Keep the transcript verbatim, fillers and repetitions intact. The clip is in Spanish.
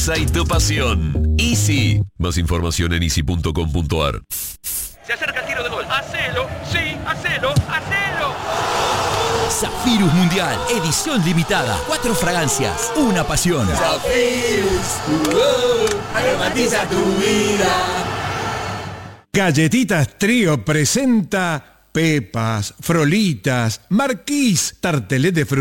y tu pasión. Easy. Más información en easy punto com punto ar. Se acerca el tiro de gol. ¡Hacelo! ¡Sí! ¡Hacelo! ¡Hacelo! Zafirus Mundial, edición limitada. Cuatro fragancias, una pasión. Zafirus, oh, aromatiza tu vida. Galletitas Trío presenta Pepas, Frolitas, Marquís, tartelet de fruta.